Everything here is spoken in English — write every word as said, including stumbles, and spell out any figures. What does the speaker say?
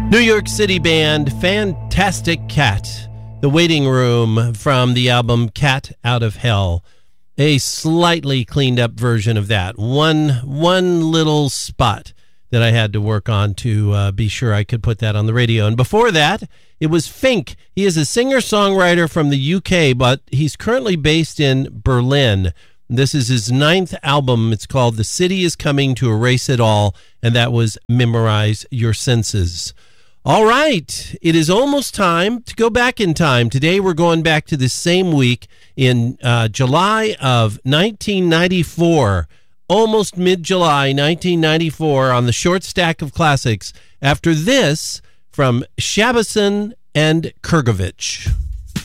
New York City band Fantastic Cat, The Waiting Room from the album Cat Out of Hell. A slightly cleaned up version of that. One one little spot that I had to work on to uh, be sure I could put that on the radio. And before that, it was Fink. He is a singer-songwriter from the U K, but he's currently based in Berlin. This is his ninth album. It's called The City Is Coming to Erase It All, and that was Memorize Your Senses. All right, it is almost time to go back in time. Today we're going back to the same week in uh, July of nineteen ninety-four, almost mid-July nineteen ninety-four, on the short stack of classics. After this, from Shabazin and Kurgovich.